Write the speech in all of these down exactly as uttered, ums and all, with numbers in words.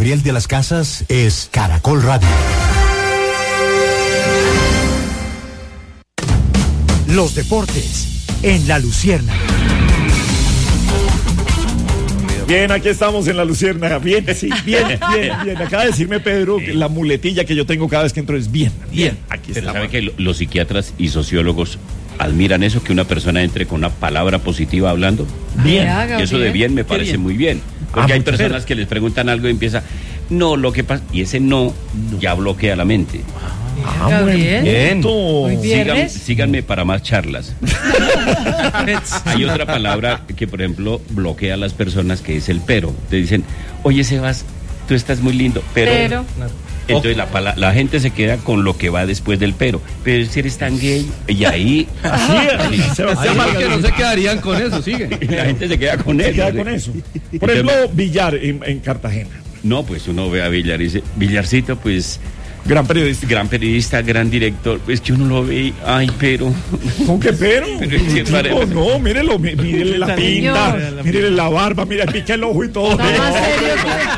Gabriel de las Casas es Caracol Radio. Los deportes en La Luciérnaga. Bien, aquí estamos en La Luciérnaga. Bien, sí, bien, bien, bien. Acaba de decirme Pedro que la muletilla que yo tengo cada vez que entro es bien, bien. Aquí Pero estamos. sabe que los psiquiatras y sociólogos admiran eso, que una persona entre con una palabra positiva hablando. Bien. Y eso de bien me parece bien. muy bien. Porque Ah, hay muchas personas gracias. que les preguntan algo y empieza, no, lo que pasa, y ese no, ya bloquea la mente. Ah, Gabriel. bien. Muy bien. Sigan- ¿Viernes? síganme para más charlas. Hay otra palabra que, por ejemplo, bloquea a las personas, que es el pero. Te dicen, oye, Sebas, tú estás muy lindo, pero... Pero. Entonces la, pala- la gente se queda con lo que va después del pero. Pero si eres tan gay, y ahí... Así es. Sebastián Hay Vargas que no se quedarían con eso, sigue. la gente se queda con se eso. queda ¿sí? con eso. Por ejemplo, Villar en, en Cartagena. No, pues uno ve a Villar y dice, Villarcito, pues... Gran periodista. Gran periodista, gran director, pues que uno lo ve, y, ay, pero... ¿Con qué pero? Pero es que Tipo, pare- no, mírelo, mí- mírele la pinta, Señor. mírele la barba, mira, pica el ojo y todo. Está más serio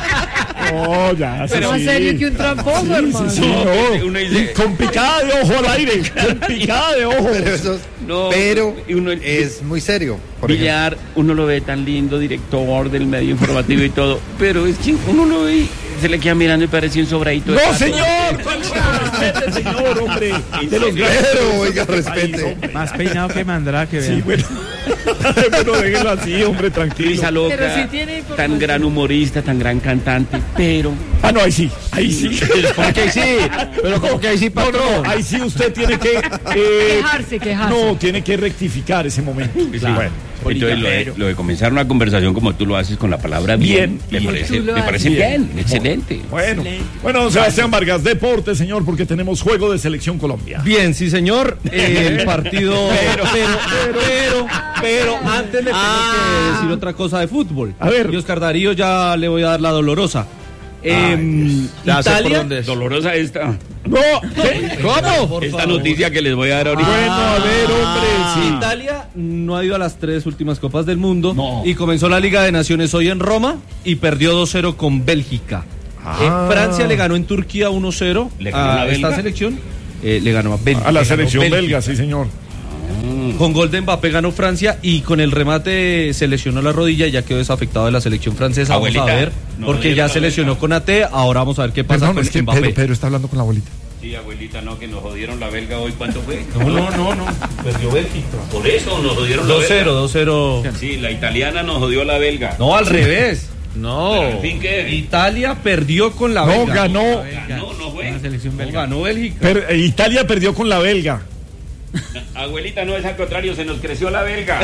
No, ya, que, más sí. serio que un tramposo, Sí, hermano. sí, no. Uno dice- Con picada de ojo al aire, con picada de ojo. Pero eso es- No, pero y uno- es muy serio. Por Villar, uno lo ve tan lindo, director del medio informativo y todo, pero es que uno lo ve, se le queda mirando y parece un sobradito. de ¡No, pato. señor! Respete, señor, hombre. De los grandes Pero, de oiga, este respete. país, hombre. Más peinado que Mandrake, Sí, vean. bueno. Bueno, déjelo así, hombre, tranquilo. Risa loca, Pero sí tiene información. tan gran humorista, tan gran cantante, pero... Ah, no, ahí sí, ahí sí. ¿Cómo que ahí sí? Pero como que ahí sí, No, no, patrón. no, ahí sí usted tiene que... eh, Quejarse, quejarse. No, tiene que rectificar ese momento. Sí, Bueno, entonces lo de, lo de comenzar una conversación como tú lo haces con la palabra bien, Bien, me bien. parece, Tú lo me parece haces. bien, excelente. bueno, bueno, don Sebastián Vargas, deporte, señor, porque tenemos juego de Selección Colombia. Bien, sí, señor. El partido. Pero, pero, pero, pero, antes le tengo que decir otra cosa de fútbol. A ver. Y Oscar Darío ya le voy a dar la dolorosa. Em, Ya sé por Italia. dónde es. Dolorosa esta, No, ¿qué? ¿Cómo? esta noticia que les voy a dar ahorita. Bueno, a ver, hombre, sí. Italia no ha ido a las tres últimas Copas del Mundo No. y comenzó la Liga de Naciones hoy en Roma y perdió dos cero con Bélgica. Ah. Eh, Francia le ganó en Turquía uno cero ¿Le ganó la a esta belga? selección. Eh, le ganó a Bélgica. A la Le ganó selección Bélgica. belga, sí, señor. Con gol de Mbappé ganó Francia y con el remate se lesionó la rodilla y ya quedó desafectado de la selección francesa. Abuelita, vamos a ver, no porque le ya dieron se la lesionó belga. con A T. Ahora vamos a ver qué pasa Perdón, con es que Mbappé. Pedro, Pedro está hablando con la abuelita. Sí, abuelita, no, que nos jodieron la belga hoy, ¿cuánto fue? No, no, no, no. Perdió Bélgica. Por eso nos jodieron la dos cero, belga. dos cero. Sí, la italiana nos jodió la belga. No, al revés. No. Pero, en fin, ¿qué? Italia perdió con la No, belga. ganó. No, no fue. No, ganó Bélgica. Per- eh, Italia perdió con la belga. Abuelita, no es al contrario, se nos creció la belga.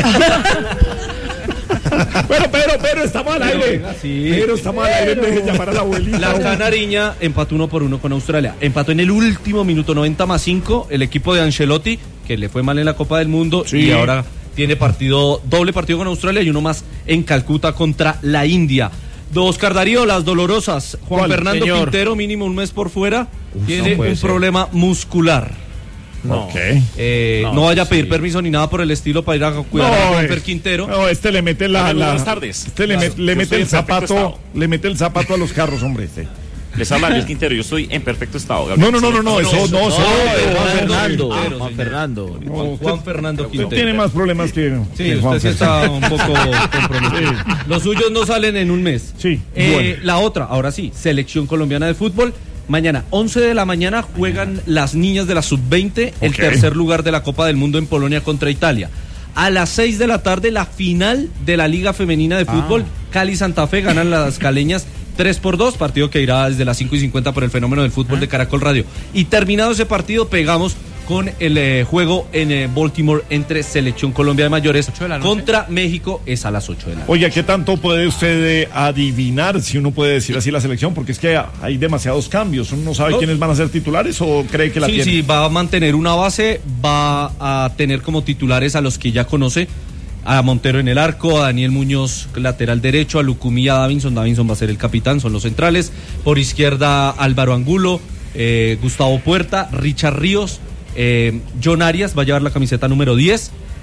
Bueno, pero, pero estamos al aire. venga, sí. Pero estamos al aire, deje de llamar a la abuelita. La Canariña empató uno por uno con Australia. Empató en el último minuto, noventa más cinco, el equipo de Ancelotti, que le fue mal en la Copa del Mundo Sí. y ahora tiene partido, doble partido con Australia y uno más en Calcuta contra la India. De Oscar Darío, las dolorosas. Juan ¿Cuál, Fernando señor? Quintero, mínimo un mes por fuera, tiene no puede un ser. problema muscular. No. Ok. Eh, no, No, vaya a sí. pedir permiso ni nada por el estilo para ir a cuidar a Juan eh, Fer Quintero. no, este le mete la, Hola, la- buenas tardes. Este le, Claro, met- le yo mete estoy el en perfecto zapato, estado. le mete el zapato a los carros, hombre, este. Les habla Luis Quintero, yo estoy en perfecto estado. No, no, no, no, no, eso no, eso no, no, Juan Fernando. Quintero, Juan señor. Fernando. no, Juan usted- Fernando usted Quintero. tiene más problemas que, Sí, que usted Juan sí Fer. está un poco comprometido. Los suyos no salen en un mes. Sí, Eh, bueno. La otra, ahora sí, selección colombiana de fútbol. Mañana, once de la mañana, juegan las niñas de la sub veinte, el Ok. tercer lugar de la Copa del Mundo en Polonia contra Italia. A las seis de la tarde, la final de la Liga Femenina de Fútbol. Cali Santa Fe ganan las caleñas tres por dos, partido que irá desde las cinco y cincuenta por el fenómeno del fútbol de Caracol Radio. Y terminado ese partido, pegamos con el eh, juego en eh, Baltimore entre Selección Colombia de Mayores contra México, es a las ocho de la noche. Oye, ¿qué tanto puede usted eh, adivinar, si uno puede decir así, la selección? Porque es que hay demasiados cambios. ¿Uno no sabe No. quiénes van a ser titulares o cree que la Sí, tiene? sí, va a mantener una base, va a tener como titulares a los que ya conoce, a Montero en el arco, a Daniel Muñoz lateral derecho, a Lucumí, a Davinson, Davinson va a ser el capitán, son los centrales, por izquierda Álvaro Angulo, eh, Gustavo Puerta, Richard Ríos, eh, John Arias va a llevar la camiseta número diez,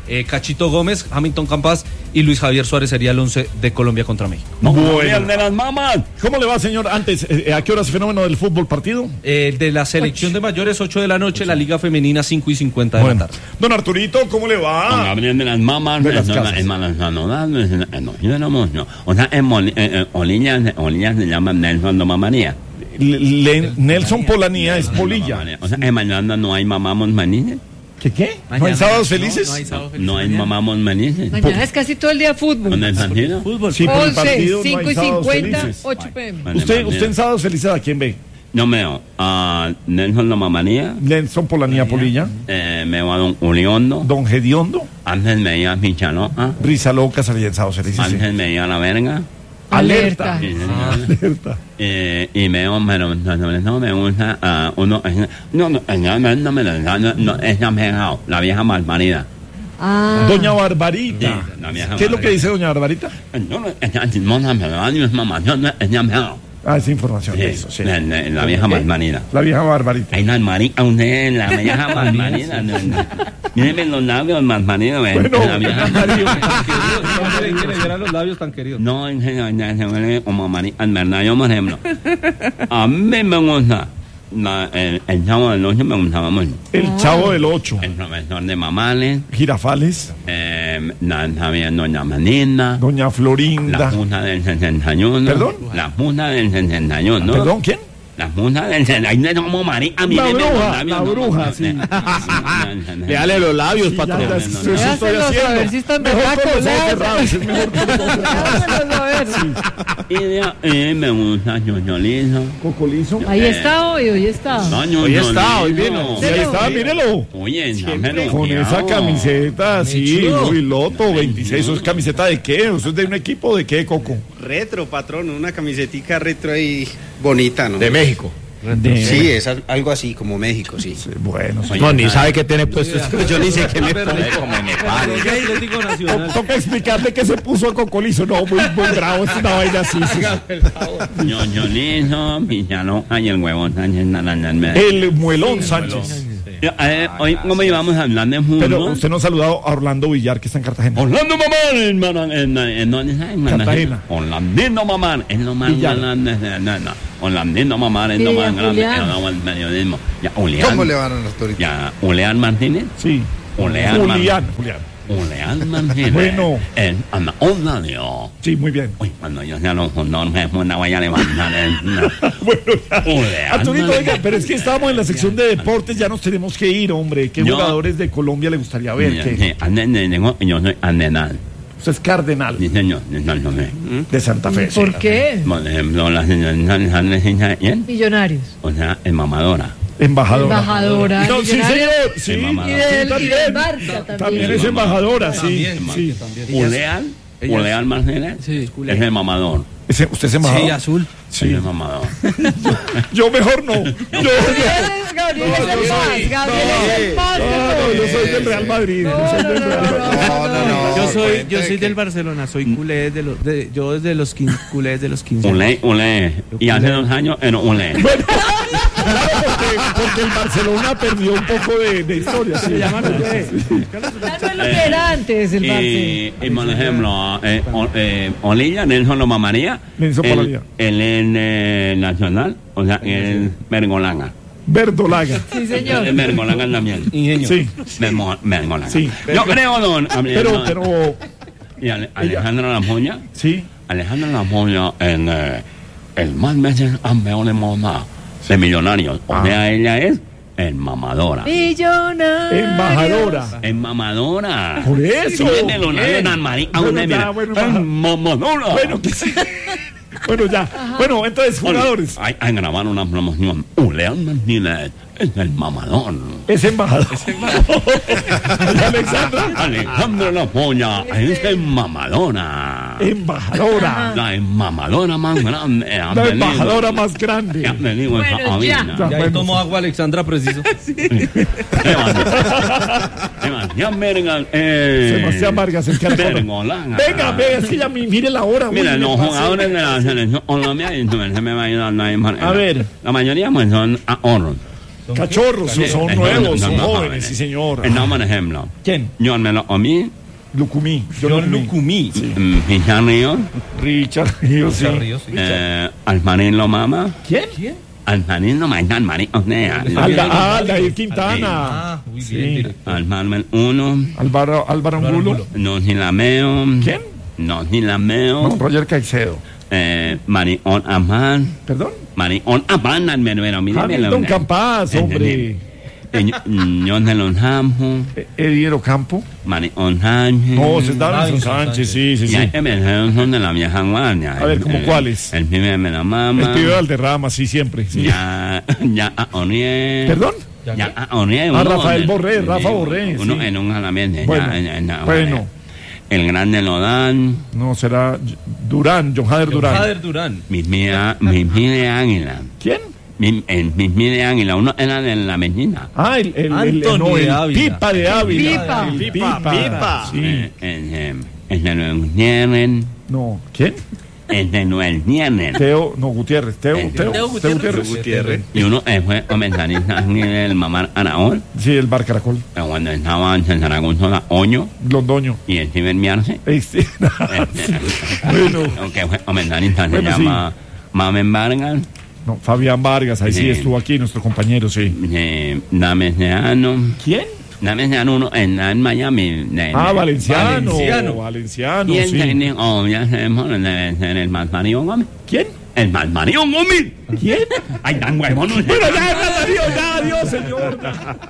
eh, Cachito Gómez, Hamilton Campas y Luis Javier Suárez sería el once de Colombia contra México. Bueno. de las mamás. ¿Cómo le va, señor? Antes, eh, ¿a qué horas fenómeno del fútbol partido? Eh, de la selección de mayores, ocho de la noche, la Liga Femenina, cinco y cincuenta de Bueno. la tarde. Don Arturito, ¿cómo le va? Don Gabriel de las mamás, De las no, casas. es malas, no, no, no, no, no, no, no, no. O sea, en Mol- eh, eh, Olilla, Olilla se llama Nelson de Mamanía. Le- Le- Nelson Polanía es Polilla. O sea, en mañana no hay mamamos manices. ¿Qué qué? ¿No hay sábados felices? No, no hay sábado feliz. No hay mamamos manices. Mañana es casi todo el día fútbol. ¿Con el sentido? Fútbol. Sí, pero el once, partido no cinco hay y sábados cincuenta, felices. ocho pm. Vale, Usted, vale. usted en sábados felices, ¿a quién ve? Yo veo a Nelson de Mamanía, Nelson Polanía Polilla, eh, me veo a Don Uriondo, Don Gediondo, antes me veía a Pichaloa, Risa Loca, salía en sábados felices. sí. antes me veía a La Verga. Alerta. Alerta. Sí, señor. Alerta. Eh, y me pero no, no, no me gusta a uno, eh, no, no, eh, no, no, no me no, no, no, es la vieja, la vieja malparida. Ah. Doña Barbarita. Sí, la vieja ¿Qué es lo que Barbarita. dice Doña Barbarita? No, no, es la chismosa, me da es mamá, no, no, es la vieja. Ah, esa información. Sí, Eso, sí. la, la, la vieja malparida. La vieja Barbarita. Hay la marica, usted, la vieja malparida. No, no. Mírenme los labios malparidos, eh, Bueno, la vieja. Mario. No quiere que le dieran los labios tan queridos. No, en serio, ya se vuelve como marica, en verdad, yo, por ejemplo, a mí me gusta, la, el, el chavo del ocho me gustaba mucho. El Chavo del Ocho. El profesor de Mamales, Girafales. eh, la, también doña Manina, Doña la Florinda. Junta del sesenta y uno. ¿Perdón? La Junta del sesenta y uno. ¿Perdón? ¿Quién? La Junta del sesenta y uno. Ahí no como marica, La mírenme los bruja, labios, la no, bruja, no, sí. no, no, no, Véale los labios, Sí, ya, patrón. ya, no, eso no. estoy Léaselos haciendo. a ver si están Mejor con berracos, los ojos cerrados, léaselos. es mejor con los ojos cerrados. Léaselos a ver. Y de ahí me gusta Ñoñolizo. Cocolizo. Ahí Eh. está hoy, hoy está. No, Hoy está, hoy vino. Sí, ahí está, mírelo. Oye, dámelo, Con esa cuidado. camiseta, sí, chulo. muy loto, veintiséis. ¿Eso es camiseta de qué? ¿Eso es de un equipo de qué, Coco? Retro, patrón, una camisetica retro ahí bonita, ¿no? De México. De- Sí, es al- algo así como México, sí. Bueno, sí. No, ni sabe qué tiene puesto. Yo ni sé qué me Pero- pone. como en Nepal. Pero es Atlético To- Nacional. Toca explicarle que se puso a Cocolizo. No, muy, muy bravo, es una vaina así. sí. Ñoñolizo, Pichaloca y el huevón Sánchez Naranjal. El Muelón Sánchez. Eh, hoy, como íbamos a hablar de fútbol. Pero usted no ha saludado a Orlando Villar, que está en Cartagena. Orlando Mamán, en, Mara- en, en, ¿dónde está? En Cartagena. Orlandino Mamán, es lo más Villar. grande. No, no, no. Orlandino Mamán es lo Sí, más a grande Julián. en el periodismo. Ya, Julián. ¿Cómo le van a los toritos? Ya, Julián Martínez. Sí. Julián. Julián. Julián. Julián Martínez. Bueno. En Ana Orlando. Sí, muy bien. Uy, cuando yo sea los fundadores, me voy a levantar. el- no. Bueno, ya. Julián. Arturito, oiga, pero es que estábamos en la sección de deportes, ya nos tenemos que ir, hombre. ¿Qué Yo- jugadores de Colombia le gustaría ver? Mira, ¿Qué? sí, ande- de- de- yo soy Andenal. Usted es cardenal Sí, señor. No, no, no. de Santa Fe. ¿Por sí. qué? Por ejemplo, la señora ¿quién? Millonarios. O sea, es mamadora. Embajadora. Embajadora. No, sí, Millonarios. señor. Sí, Es mamadora. Y sí, del, y también. del Barça también. También es Sí, embajadora, sí. También, sí. Julián, Julián Martínez Sí. es el mamador. Ese- ¿Usted es embajador? Sí, azul. Sí. Es el mamador. Yo mejor no. Yo, yo- Gabriel, Gabriel es el más. Gabriel es el más. no, no, yo soy del Real Madrid. yo soy del Real Madrid. No, no, no. Yo soy, yo cuente soy que- del Barcelona, soy culé de los, de, yo desde los quince, culé de los quince. Ulé, ulé. Y hace dos años era ulé. Bueno, claro, porque, porque el Barcelona perdió un poco de, de historia. Sí. Ya no es lo que era antes el Barça. Y, y por ejemplo, eh, o- eh, Olilla, Nelson lo mamaría. Nelson él, Polanía. él en eh, Nacional, o sea, él Bergolanga. Verdolaga. Sí, señor. Él Bergolanga también. Ingenio. Sí. Bermo- Bergolanga. Sí. Yo creo, don. Pero, pero, Y Ale- Alejandro Lamoña. sí. Alejandro Lamoña en eh, el más veces campeón de moda de Millonarios. O Ah. sea, ella es el mamadora. Millonarios. Embajadora. Es mamadora. Por eso. Tiene los labios Bien. tan mari- a Bueno, una, ya, mira, bueno, es baja. mamadora. Bueno, que sí. Bueno, ya. Bueno, entonces, jugadores. Hay, hay grabar una promoción. Julián Martínez es el mamador. Es embajador. Y Alexandra, Alejandro La Polla es el mamadora. embajadora. La mamadora más grande. ha La venido- embajadora más que ha grande. venido esta Bueno, cabina. ya. Ya ahí tomó agua Alexandra preciso. Sebastián Vergas. Eh, Sebastián Vargas, el que Bergolanga. Venga, venga, es que ya mi- mire la hora. Mira, uy, los me pasé. jugadores de la selección Colombia, y se me va a ayudar nadie más. A ver. La mayoría pues, son ahorros. Cachorros, son, son Eh, nuevos, no, son no, jóvenes, jóvenes. sí señor. Eh, no, por ejemplo. ¿Quién? Yo me lo comí. Lucumí. John Lucumí. Richard Ríos. Richard Ríos, sí. Richard Ríos, sí. Eh, Almarín lo mama. ¿Quién? Almarín lo mama. Almarín. O sea, Alda, ah, Aldair Quintana. Ah, muy Sí. bien, director. Almarín uno. Álvaro, Álvaro Angulo. No Nilameo. ¿Quién? No Nilameo. No, Roger Caicedo. Eh, Marión Amán. ¿Perdón? Marión Amán. Almeruero. Mire, Hamilton Campas, hombre. Ñón de los Campos. Eh, Ediero Campo. Marión Sánchez. No, se es Davinson Davinson Sánchez, Sánchez. sí, sí, Y sí. hay emergencias son de la vieja guardia. A ver, ¿cómo El- cuáles? El pibe me la mama. El pibe de Valderrama, sí, siempre. Sí. Ya, ya a Oniel. ¿Perdón? Ya a Oniel. Ah, uno Rafael en- Borré, en- Rafa Borré, Uno sí. en un jalamiento. Bueno, ya, ya, ya, bueno. El grande lo dan. No, será Durán, John Hader Durán. Jader Durán. Mis mía, mis mil de águila. ¿Quién? Mis, el, mis mil de águila. Uno era de la medina. Ah, el, el, el, Anthony no, el de Ávila. Pipa de Ávila. Pipa. El Pipa, Pipa. Sí. Eh, El, eh, el de los Nieren. No, ¿quién? El de los Nieren. Teo, no, Gutiérrez. Teo, Eh, Teo, Teo Teo Gutiérrez. Gutiérrez. Y uno eh, fue comentarista en el mamar Anaón. Sí, el Bar Caracol. eh, Cuando estaba en Zaragoza, Oño. Londoño. Y el Steven Miarse. Este, bueno, Aunque fue comentarista, se Bueno, llama Mamen Vargas. no, Fabián Vargas, ahí sí Sí. estuvo aquí, nuestro compañero, sí. Eh, Dame Seano. ¿Quién? Dame Seano uno en, en Miami. de- Ah, de- Valenciano. Valenciano. Valenciano, Y el sí. técnico, ya sabemos, debe ser el más Mario Gómez. ¿Quién? El más Mario Gómez. ¿Quién? Ay, tan huevón. Bueno, ya, ya, adiós, ya, adiós, señor.